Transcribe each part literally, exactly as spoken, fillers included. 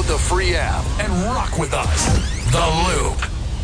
Download the free app and rock with us. The Loop.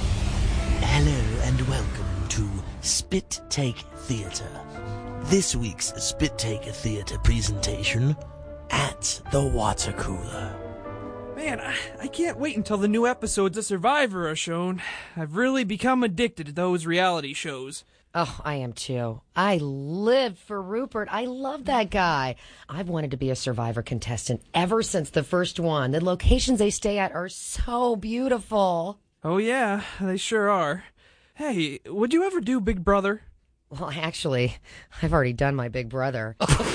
Hello and welcome to Spit Take Theatre. This week's Spit Take Theatre presentation at the water cooler. Man, I, I can't wait until the new episodes of Survivor are shown. I've really become addicted to those reality shows. Oh, I am too. I live for Rupert. I love that guy. I've wanted to be a Survivor contestant ever since the first one. The locations they stay at are so beautiful. Oh yeah, they sure are. Hey, would you ever do Big Brother? Well, actually, I've already done my Big Brother.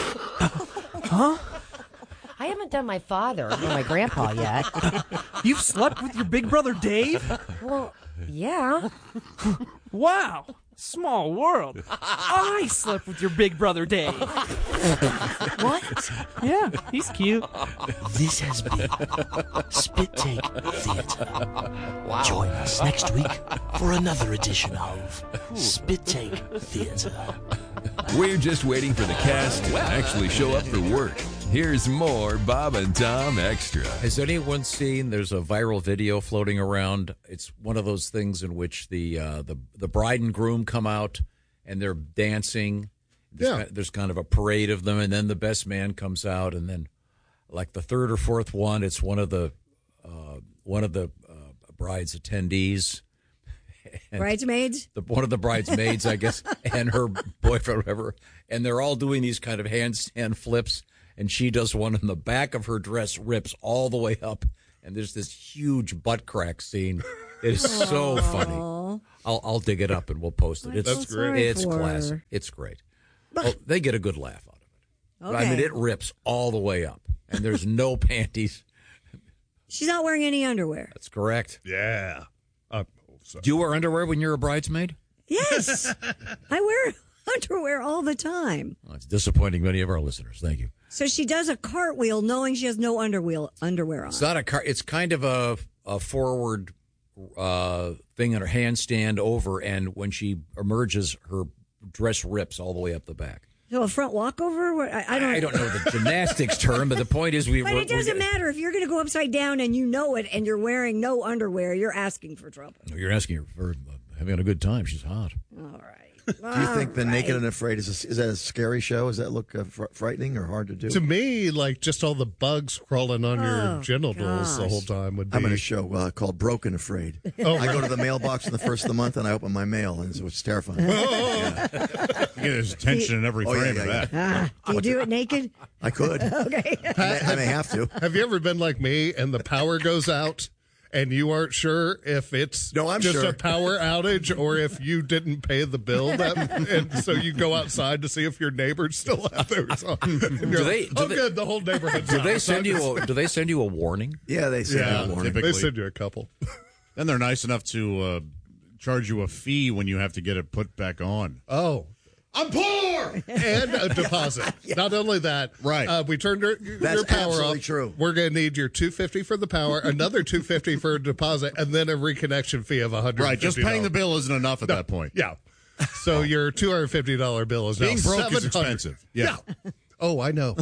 Huh? I haven't done my father or my grandpa yet. You've slept with your Big Brother Dave? Well, yeah. Wow. Small world. I slept with your Big Brother Dave. What? Yeah, he's cute. This has been Spit Take Theatre. Wow. Join us next week for another edition of Spit Take Theatre. We're just waiting for the cast to actually show up for work. Here's more Bob and Tom Extra. Has anyone seen, there's a viral video floating around. It's one of those things in which the uh, the, the bride and groom come out and they're dancing. There's, Yeah. kind, there's kind of a parade of them, and then the best man comes out, and then like the third or fourth one, it's one of the uh, one of the uh, bride's attendees. And Bridesmaids? The, one of the bridesmaids, I guess, and her boyfriend, whatever. And they're all doing these kind of handstand flips. And she does one, and the back of her dress rips all the way up. And there's this huge butt crack scene. It is so funny. I'll, I'll dig it up, and we'll post it. It's, That's great. It's classic. It's great. Oh, they get a good laugh out of it. Okay. I mean, it rips all the way up. And there's no panties. She's not wearing any underwear. That's correct. Yeah. Uh, so. Do you wear underwear when you're a bridesmaid? Yes. I wear underwear all the time. Well, it's disappointing many of our listeners. Thank you. So she does a cartwheel knowing she has no underwheel, underwear on. It's not a car. It's kind of a, a forward uh, thing in her handstand over, and when she emerges, her dress rips all the way up the back. So a front walkover? What- I, I don't I don't know the gymnastics term, but the point is we. But we're, it doesn't we're, matter. If you're going to go upside down and you know it and you're wearing no underwear, you're asking for trouble. You're asking her for having a good time. She's hot. All right. Do you think The Naked and Afraid is a, is that a scary show? Does that look uh, fr- frightening or hard to do? To me, like just all the bugs crawling on Oh, your genitals the gosh. whole time would be. I'm in a show uh, called Broken Afraid. Oh, I go to the mailbox on the first of the month and I open my mail, and so it's terrifying. Oh. There's tension in every Oh, yeah, frame yeah, of that. Ah, do you do it naked? I could. Okay. I may, I may have to. Have you ever been like me and the power goes out and you aren't sure if it's No, I'm just sure. a power outage or if you didn't pay the bill? That, and so you go outside to see if your neighbors still have theirs on. And you're Do like, they- do oh, they- good, the whole neighborhood's Do out. they send you? A, do they send you a warning? Yeah, they send Yeah, me a warning. they typically. send you a couple. Then they're nice enough to uh, charge you a fee when you have to get it put back on. Oh. I'm poor! And a deposit. Not only that, Right. Uh, we turned your, your That's power absolutely off. true. We're going to need your two hundred fifty dollars for the power, another two hundred fifty dollars for a deposit, and then a reconnection fee of one hundred fifty dollars. Right, just paying the bill isn't enough at No, that point. Yeah. So your two hundred fifty dollars bill is Being now broke is seven hundred dollars. expensive. Yeah. Oh, I know.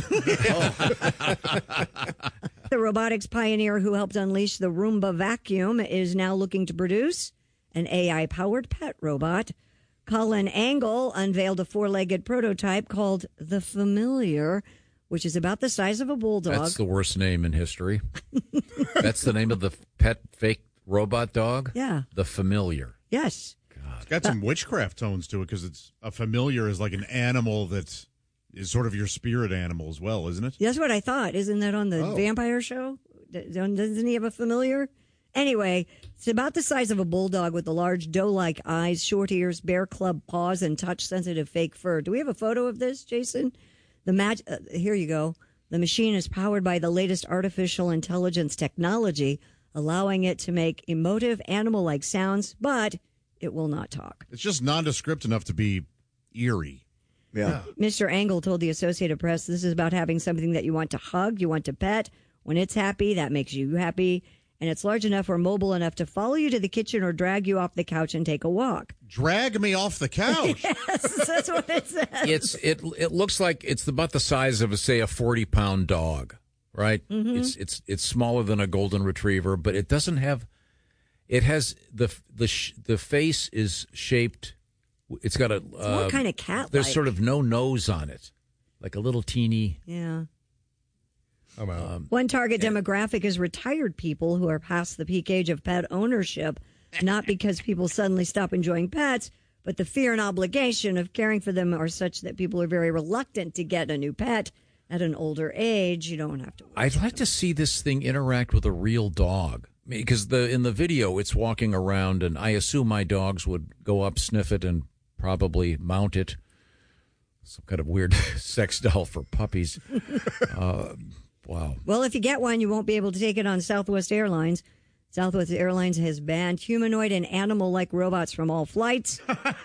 The robotics pioneer who helped unleash the Roomba vacuum is now looking to produce an A I-powered pet robot. Colin Angle unveiled a four-legged prototype called The Familiar, which is about the size of a bulldog. That's the worst name in history. That's the name of the pet fake robot dog? Yeah. The Familiar. Yes. It's got some witchcraft tones to it because it's a familiar is like an animal that is sort of your spirit animal as well, isn't it? That's what I thought. Isn't that on the Oh. vampire show? D- Doesn't he have a familiar? Anyway, it's about the size of a bulldog with the large doe-like eyes, short ears, bear club paws, and touch-sensitive fake fur. Do we have a photo of this, Jason? The mag- uh, Here you go. The machine is powered by the latest artificial intelligence technology, allowing it to make emotive animal-like sounds, but it will not talk. It's just nondescript enough to be eerie. Yeah. Mister Angle told the Associated Press, this is about having something that you want to hug, you want to pet. When it's happy, that makes you happy. And it's large enough or mobile enough to follow you to the kitchen or drag you off the couch and take a walk. Drag me off the couch. Yes, that's what it says. It's it. It looks like it's about the size of, say, a forty-pound dog. right? Mhm. It's it's it's smaller than a golden retriever, but it doesn't have. It has the the sh- the face is shaped. It's got a. It's more kind of cat-like. There's sort of no nose on it, like a little teeny. Yeah. I'm out. Um, One target demographic is retired people who are past the peak age of pet ownership, not because people suddenly stop enjoying pets, but the fear and obligation of caring for them are such that people are very reluctant to get a new pet at an older age. You don't have to. I'd like to see this thing interact with a real dog. Because the in the video, it's walking around, and I assume my dogs would go up, sniff it, and probably mount it. Some kind of weird sex doll for puppies. Uh, wow. Well, if you get one, you won't be able to take it on Southwest Airlines. Southwest Airlines has banned humanoid and animal-like robots from all flights.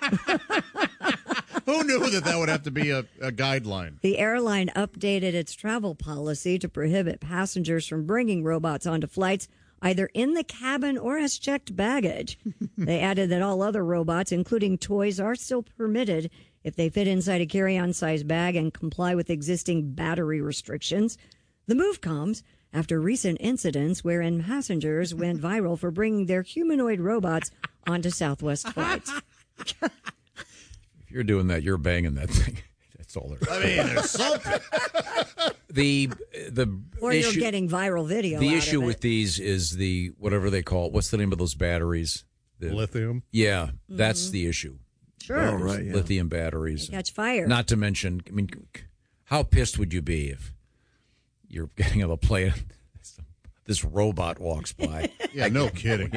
Who knew that that would have to be a, a guideline? The airline updated its travel policy to prohibit passengers from bringing robots onto flights, either in the cabin or as checked baggage. They added that all other robots, including toys, are still permitted if they fit inside a carry-on size bag and comply with existing battery restrictions. The move comes after recent incidents wherein passengers went viral for bringing their humanoid robots onto Southwest flights. If you're doing that, you're banging that thing. That's all there is. I mean, there's something. The the Or issue, you're getting viral video. The out issue of it. with these is the whatever they call it. What's the name of those batteries? The, Lithium. Yeah, that's Mm-hmm. the issue. Sure. Oh, right, yeah. Lithium batteries. They catch fire. Not to mention, I mean, how pissed would you be if you're getting on a plane, this robot walks by? Yeah, no kidding.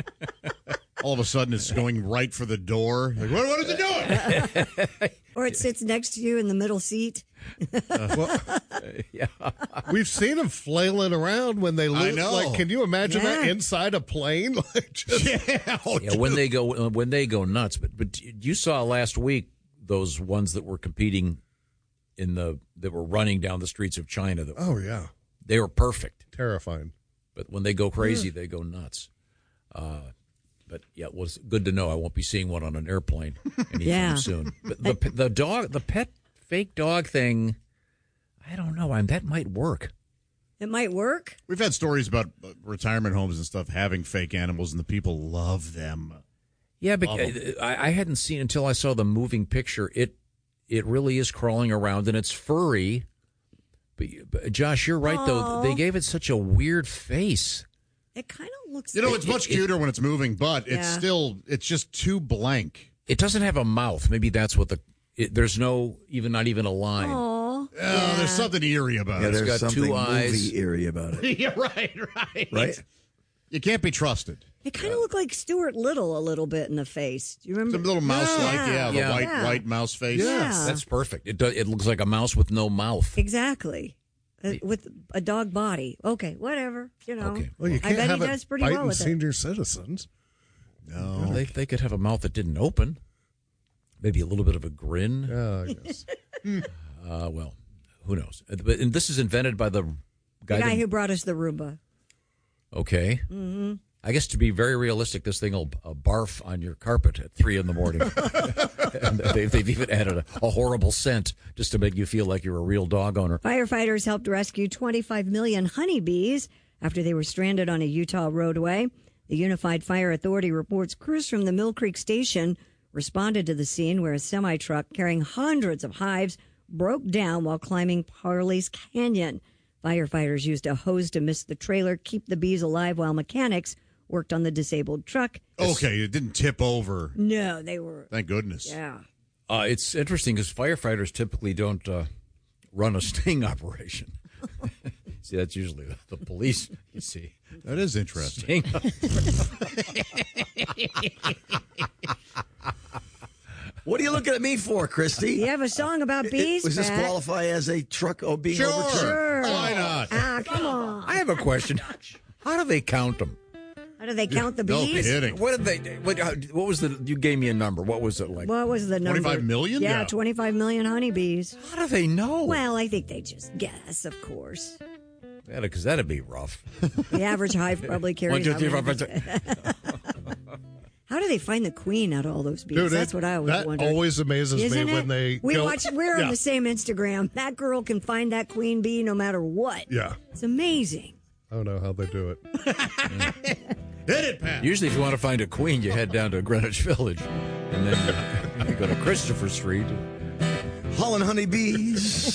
All of a sudden, it's going right for the door. Like, what, what is it doing? Or it sits next to you in the middle seat. Well, yeah. we've seen them flailing around when they I lose. know. Like, can you imagine that Yeah. inside a plane? Like, just, Yeah, oh, Yeah, when they go when they go nuts. But but you saw last week those ones that were competing in the that were running down the streets of China. That oh yeah, they were perfect. terrifying. But when they go crazy, they go nuts. Uh, but yeah, it was good to know I won't be seeing one on an airplane anytime Yeah. soon. But the the dog, the pet fake dog thing, I don't know. I that might work. It might work. We've had stories about uh, retirement homes and stuff having fake animals, and the people love them. Yeah, but Love 'em. I, I hadn't seen until I saw the moving picture. It it really is crawling around and it's furry. But, but Josh, you're right though. Aw. They gave it such a weird face. It kind of looks. You know, like it's much cuter when it's moving, but it's Yeah. still, it's just too blank. It doesn't have a mouth. Maybe that's what the. It, there's no even not even a line. Aw. Oh, there's something eerie about Yeah, it. there's got something two eyes. movie eerie about it, yeah, right, right. right? You can't be trusted. It kind of looked like Stuart Little a little bit in the face. Do you remember? Some little mouse-like, yeah, the Yeah. white Yeah. white mouse face. Yeah. That's perfect. It does, it looks like a mouse with no mouth. Exactly. Uh, with a dog body. Okay, whatever. You know. Okay. Well, you I can't bet have he it does pretty biting well with it. senior citizens. No. Well, they they could have a mouth that didn't open. Maybe a little bit of a grin. Yeah, I guess. Uh, well, who knows? Uh, But and this is invented by the The guy. guy that- who brought us the Roomba. okay. Mm-hmm. I guess to be very realistic, this thing will uh, barf on your carpet at three in the morning. And they've, they've even added a, a horrible scent just to make you feel like you're a real dog owner. Firefighters helped rescue twenty-five million honeybees after they were stranded on a Utah roadway. The Unified Fire Authority reports crews from the Mill Creek Station responded to the scene where a semi-truck carrying hundreds of hives broke down while climbing Parley's Canyon. Firefighters used a hose to mist the trailer, keep the bees alive, while mechanics worked on the disabled truck. Okay, it didn't tip over. No, they were, Thank goodness. yeah. Uh, it's interesting because firefighters typically don't uh, run a sting operation. See, that's usually the, the police, you see. That is interesting. Sting. What are you looking at me for, Christy? You have a song about bees, Does this Pat? qualify as a truck oh, being Sure. overturned? Sure. Why not? Ah, come on. I have a question. How do they count them? How do they count the No bees? kidding. What did they? What, how- what was the? You gave me a number. What was it like? What was the number? twenty-five million? Yeah, Yeah. twenty-five million honeybees. How do they know? Well, I think they just guess, of course. Yeah, because that'd be rough. The average hive probably carries. One, two, three, how four, many- five, six. How do do they find the queen out of all those bees? Dude, That's it- what I always that wondered. always amazes Isn't me it? when they we go- watch. We're Yeah. on the same Instagram. That girl can find that queen bee no matter what. Yeah. It's amazing. I don't know how they do it. Hit it, Pat. Usually, if you want to find a queen, you head down to Greenwich Village, and then you, you go to Christopher Street. Holland honeybees.